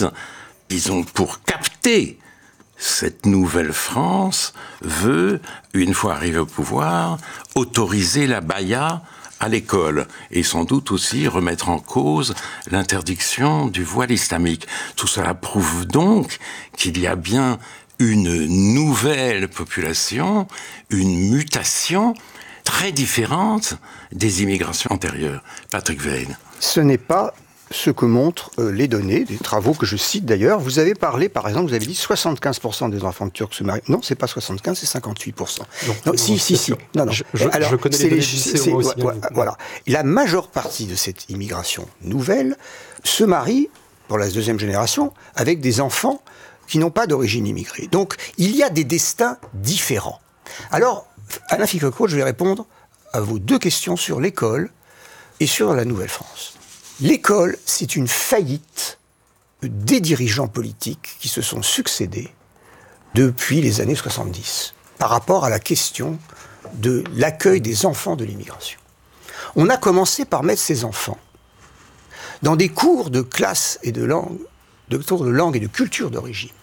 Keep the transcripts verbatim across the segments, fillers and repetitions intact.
entreprise, disons, pour capter cette nouvelle France, veut, une fois arrivé au pouvoir, autoriser la baya à l'école et sans doute aussi remettre en cause l'interdiction du voile islamique. Tout cela prouve donc qu'il y a bien une nouvelle population, une mutation très différente des immigrations antérieures. Patrick Weil. Ce n'est pas ce que montrent euh, les données, des travaux que je cite d'ailleurs. Vous avez parlé, par exemple, vous avez dit soixante-quinze pour cent des enfants de Turcs se marient. Non, c'est pas soixante-quinze, c'est cinquante-huit pour cent. Non, non, si, si, si. Non, non. Je, je, Alors, je connais les données du lycée, moi aussi. Voilà, voilà. La majeure partie de cette immigration nouvelle se marie, pour la deuxième génération, avec des enfants qui n'ont pas d'origine immigrée. Donc, il y a des destins différents. Alors, Alain Finkielkraut, je vais répondre à vos deux questions sur l'école et sur la Nouvelle-France. L'école, c'est une faillite des dirigeants politiques qui se sont succédés depuis les années soixante-dix par rapport à la question de l'accueil des enfants de l'immigration. On a commencé par mettre ces enfants dans des cours de classe et de langue, de cours de langue et de culture d'origine,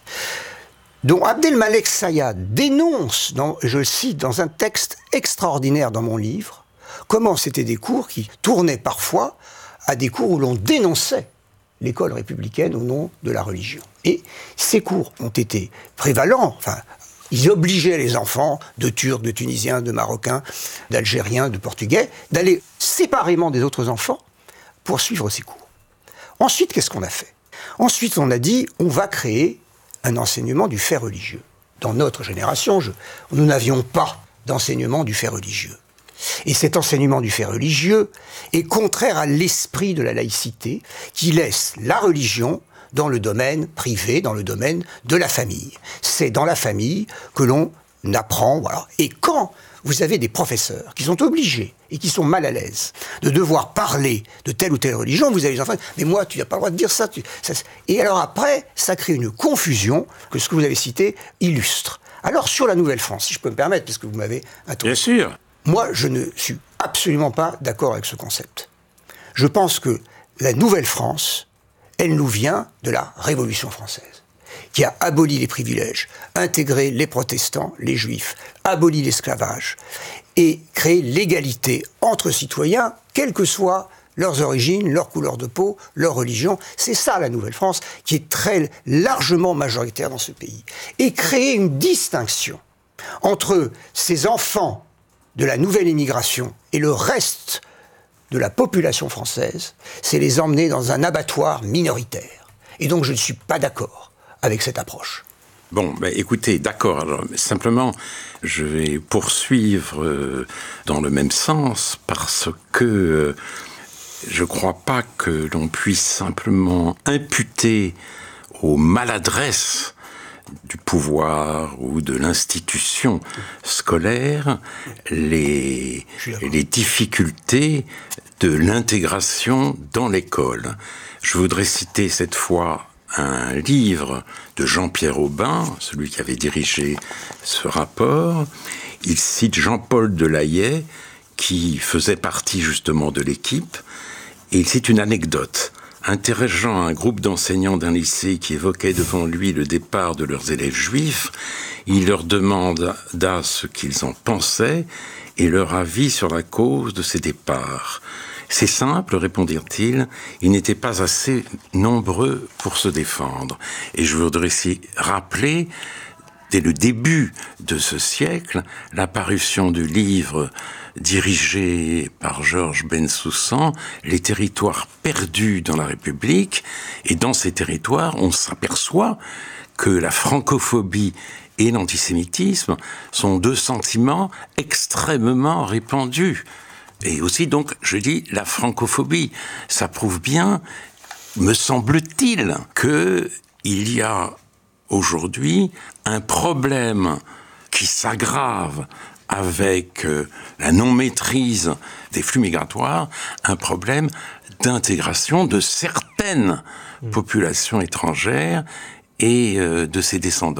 dont Abdelmalek Sayad dénonce, dans, je le cite dans un texte extraordinaire dans mon livre, comment c'était des cours qui tournaient parfois à des cours où l'on dénonçait l'école républicaine au nom de la religion. Et ces cours ont été prévalents, enfin, ils obligeaient les enfants de Turcs, de Tunisiens, de Marocains, d'Algériens, de Portugais, d'aller séparément des autres enfants pour suivre ces cours. Ensuite, qu'est-ce qu'on a fait ? Ensuite, on a dit, on va créer un enseignement du fait religieux. Dans notre génération, je, nous n'avions pas d'enseignement du fait religieux. Et cet enseignement du fait religieux est contraire à l'esprit de la laïcité qui laisse la religion dans le domaine privé, dans le domaine de la famille. C'est dans la famille que l'on apprend, voilà. Et quand vous avez des professeurs qui sont obligés et qui sont mal à l'aise de devoir parler de telle ou telle religion, vous avez les enfants, mais moi, tu n'as pas le droit de dire ça, tu, ça. Et alors après, ça crée une confusion que ce que vous avez cité illustre. Alors sur la Nouvelle-France, si je peux me permettre, parce que vous m'avez interrompu. Bien sûr. Moi, je ne suis absolument pas d'accord avec ce concept. Je pense que la Nouvelle-France, elle nous vient de la Révolution française, qui a aboli les privilèges, intégré les protestants, les juifs, aboli l'esclavage et créé l'égalité entre citoyens, quelles que soient leurs origines, leur couleur de peau, leur religion. C'est ça la Nouvelle-France, qui est très largement majoritaire dans ce pays. Et créer une distinction entre ces enfants de la nouvelle immigration et le reste de la population française, c'est les emmener dans un abattoir minoritaire. Et donc je ne suis pas d'accord avec cette approche. Bon, ben écoutez, d'accord. Alors, simplement, je vais poursuivre euh, dans le même sens parce que euh, je ne crois pas que l'on puisse simplement imputer aux maladresses du pouvoir ou de l'institution scolaire les, les difficultés de l'intégration dans l'école. Je voudrais citer cette fois un livre de Jean-Pierre Aubin, celui qui avait dirigé ce rapport. Il cite Jean-Paul Delahaye, qui faisait partie justement de l'équipe, et il cite une anecdote. Interrogeant un groupe d'enseignants d'un lycée qui évoquait devant lui le départ de leurs élèves juifs, il leur demanda ce qu'ils en pensaient et leur avis sur la cause de ces départs. C'est simple, répondirent-ils, ils n'étaient pas assez nombreux pour se défendre. Et je voudrais ici rappeler, dès le début de ce siècle, l'apparition du livre dirigé par Georges Bensoussan, Les territoires perdus dans la République. Et dans ces territoires, on s'aperçoit que la francophobie et l'antisémitisme sont deux sentiments extrêmement répandus. Et aussi, donc, je dis, la francophobie. Ça prouve bien, me semble-t-il, qu'il y a aujourd'hui un problème qui s'aggrave avec euh, la non-maîtrise des flux migratoires, un problème d'intégration de certaines mmh. populations étrangères et euh, de ses descendants.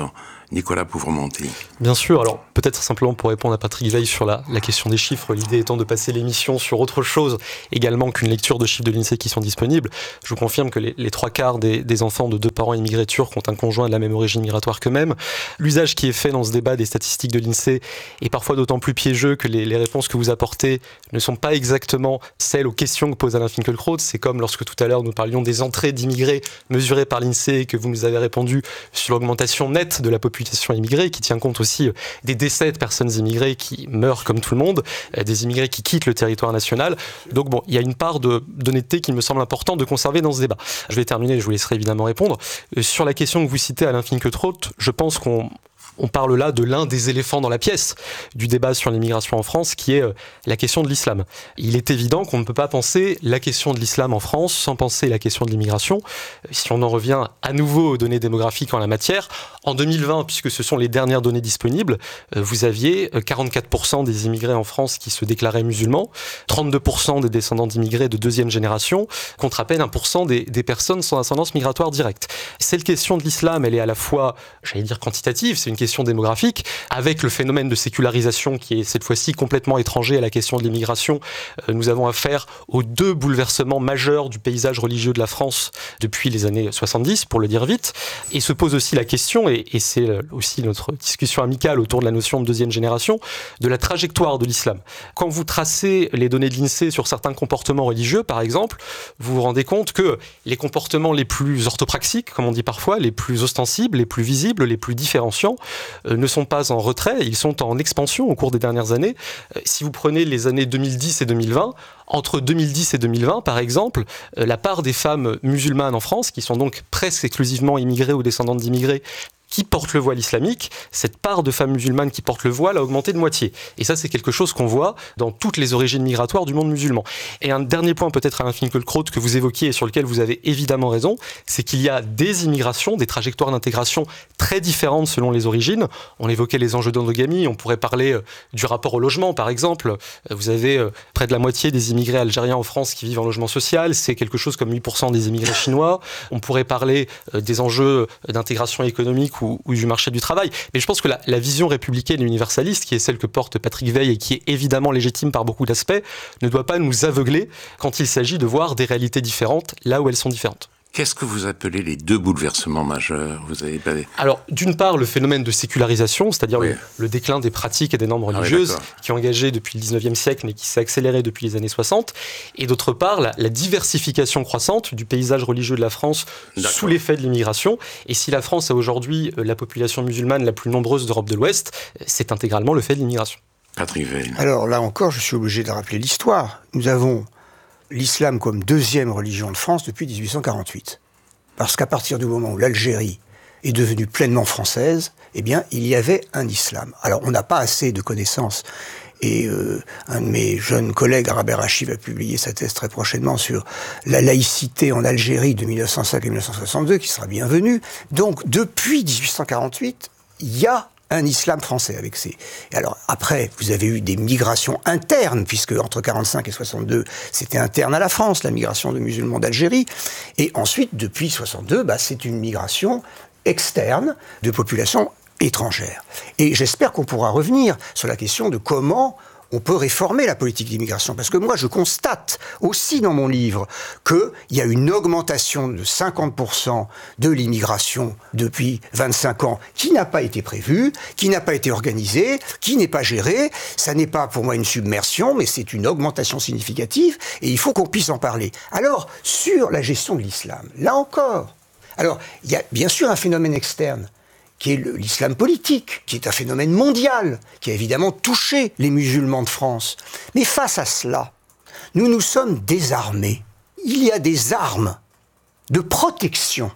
Nicolas Pouvremonty. Bien sûr, alors peut-être simplement pour répondre à Patrick Veil sur la, la question des chiffres, l'idée étant de passer l'émission sur autre chose également qu'une lecture de chiffres de l'INSEE qui sont disponibles. Je vous confirme que les, les trois quarts des, des enfants de deux parents immigrés turcs ont un conjoint de la même origine migratoire qu'eux-mêmes. L'usage qui est fait dans ce débat des statistiques de l'INSEE est parfois d'autant plus piégeux que les, les réponses que vous apportez ne sont pas exactement celles aux questions que pose Alain Finkielkraut. C'est comme lorsque tout à l'heure nous parlions des entrées d'immigrés mesurées par l'INSEE et que vous nous avez répondu sur l'augmentation nette de la population immigrée, qui tient compte aussi des décès de personnes immigrées qui meurent comme tout le monde, des immigrés qui quittent le territoire national. Donc bon, il y a une part de, d'honnêteté qui me semble important de conserver dans ce débat. Je vais terminer, je vous laisserai évidemment répondre. Sur la question que vous citez, Alain Finkielkraut, je pense qu'on On parle là de l'un des éléphants dans la pièce du débat sur l'immigration en France, qui est la question de l'islam. Il est évident qu'on ne peut pas penser la question de l'islam en France sans penser la question de l'immigration. Si on en revient à nouveau aux données démographiques en la matière, en deux mille vingt, puisque ce sont les dernières données disponibles, vous aviez quarante-quatre pour cent des immigrés en France qui se déclaraient musulmans, trente-deux pour cent des descendants d'immigrés de deuxième génération, contre à peine un pour cent des, des personnes sans ascendance migratoire directe. Cette question de l'islam, elle est à la fois, j'allais dire quantitative, c'est une question démographique, avec le phénomène de sécularisation qui est cette fois-ci complètement étranger à la question de l'immigration. Nous avons affaire aux deux bouleversements majeurs du paysage religieux de la France depuis les années soixante-dix, pour le dire vite. Et se pose aussi la question, et, et c'est aussi notre discussion amicale autour de la notion de deuxième génération, de la trajectoire de l'islam. Quand vous tracez les données de l'INSEE sur certains comportements religieux, par exemple, vous vous rendez compte que les comportements les plus orthopraxiques, comme on dit parfois, les plus ostensibles, les plus visibles, les plus différenciants, ne sont pas en retrait, ils sont en expansion au cours des dernières années. Si vous prenez les années deux mille dix et deux mille vingt, entre deux mille dix et deux mille vingt, par exemple, la part des femmes musulmanes en France, qui sont donc presque exclusivement immigrées ou descendantes d'immigrés, qui portent le voile islamique, cette part de femmes musulmanes qui portent le voile a augmenté de moitié. Et ça, c'est quelque chose qu'on voit dans toutes les origines migratoires du monde musulman. Et un dernier point, peut-être Alain Finkielkraut, que vous évoquiez et sur lequel vous avez évidemment raison, c'est qu'il y a des immigrations, des trajectoires d'intégration très différentes selon les origines. On évoquait les enjeux d'endogamie, on pourrait parler du rapport au logement, par exemple. Vous avez près de la moitié des immigrés algériens en France qui vivent en logement social, c'est quelque chose comme huit pour cent des immigrés chinois. On pourrait parler des enjeux d'intégration économique ou, ou du marché du travail. Mais je pense que la, la vision républicaine et universaliste, qui est celle que porte Patrick Veil et qui est évidemment légitime par beaucoup d'aspects, ne doit pas nous aveugler quand il s'agit de voir des réalités différentes là où elles sont différentes. Qu'est-ce que vous appelez les deux bouleversements majeurs ? Vous avez pas... Alors, d'une part, le phénomène de sécularisation, c'est-à-dire oui. le, le déclin des pratiques et des normes religieuses, ah oui, qui est engagé depuis le dix-neuvième siècle, mais qui s'est accéléré depuis les années soixante. Et d'autre part, la, la diversification croissante du paysage religieux de la France d'accord. sous l'effet de l'immigration. Et si la France a aujourd'hui la population musulmane la plus nombreuse d'Europe de l'Ouest, c'est intégralement le fait de l'immigration. Patrick Veil. Alors là encore, je suis obligé de rappeler l'histoire. Nous avons l'islam comme deuxième religion de France depuis dix-huit cent quarante-huit. Parce qu'à partir du moment où l'Algérie est devenue pleinement française, eh bien, il y avait un islam. Alors, on n'a pas assez de connaissances. Et euh, un de mes jeunes collègues, Araber Hachi, va publier sa thèse très prochainement sur la laïcité en Algérie de mille neuf cent cinq à mille neuf cent soixante-deux, qui sera bienvenue. Donc, depuis dix-huit cent quarante-huit, il y a un islam français avec ses... Et alors, après, vous avez eu des migrations internes, puisque entre quarante-cinq et soixante-deux, c'était interne à la France, la migration de musulmans d'Algérie. Et ensuite, depuis soixante-deux, bah, c'est une migration externe de populations étrangères. Et j'espère qu'on pourra revenir sur la question de comment on peut réformer la politique d'immigration. Parce que moi, je constate aussi dans mon livre qu'il y a une augmentation de cinquante pour cent de l'immigration depuis vingt-cinq ans qui n'a pas été prévue, qui n'a pas été organisée, qui n'est pas gérée. Ça n'est pas pour moi une submersion, mais c'est une augmentation significative et il faut qu'on puisse en parler. Alors, sur la gestion de l'islam, là encore, alors, il y a bien sûr un phénomène externe qui est le, l'islam politique, qui est un phénomène mondial, qui a évidemment touché les musulmans de France. Mais face à cela, nous nous sommes désarmés. Il y a des armes de protection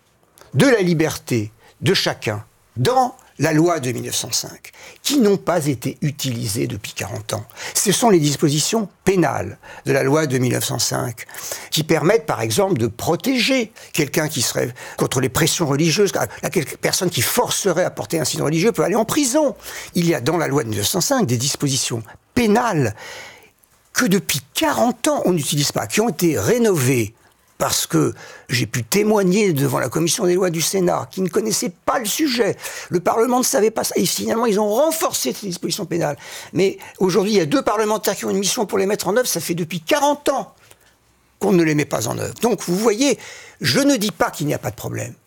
de la liberté de chacun dans la loi de mille neuf cent cinq, qui n'ont pas été utilisées depuis quarante ans. Ce sont les dispositions pénales de la loi de mille neuf cent cinq, qui permettent, par exemple, de protéger quelqu'un qui serait contre les pressions religieuses. La personne qui forcerait à porter un signe religieux peut aller en prison. Il y a dans la loi de mille neuf cent cinq des dispositions pénales que depuis quarante ans, on n'utilise pas, qui ont été rénovées parce que j'ai pu témoigner devant la commission des lois du Sénat, qui ne connaissait pas le sujet. Le Parlement ne savait pas ça. Et finalement, ils ont renforcé ces dispositions pénales. Mais aujourd'hui, il y a deux parlementaires qui ont une mission pour les mettre en œuvre. Ça fait depuis quarante ans qu'on ne les met pas en œuvre. Donc, vous voyez, je ne dis pas qu'il n'y a pas de problème.